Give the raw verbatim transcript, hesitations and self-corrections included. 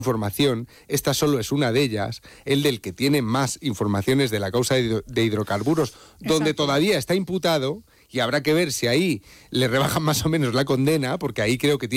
información, esta solo es una de ellas, el del que tiene más informaciones de la causa de, de hidrocarburos, donde Exacto. todavía está imputado, y habrá que ver si ahí le rebajan más o menos la condena, porque ahí creo que tiene